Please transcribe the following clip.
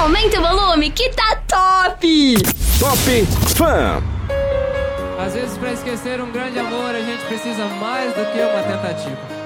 Aumenta o volume que tá top! Top Fã. Às vezes, pra esquecer um grande amor, a gente precisa mais do que uma tentativa.